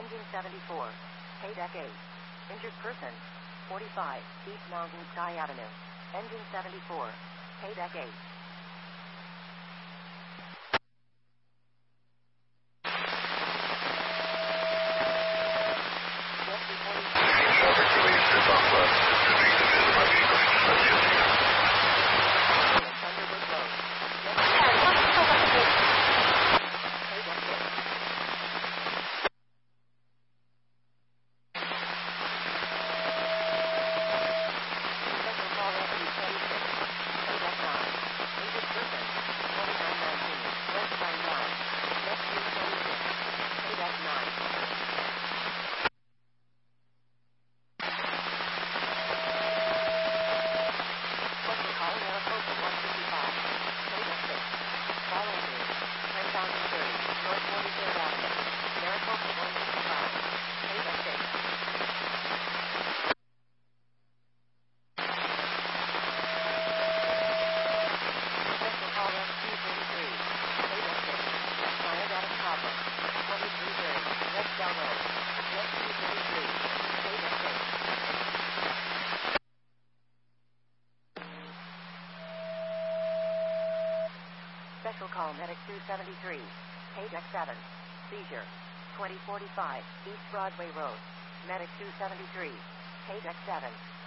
Engine 74. Pay deck 8. Injured person. 45. East Mountain Sky Avenue. Engine 74. Pay deck 8. Special call Medic 273. Pay deck 7. Seizure. 2045 East Broadway Road. Medic 273. Pay deck 7.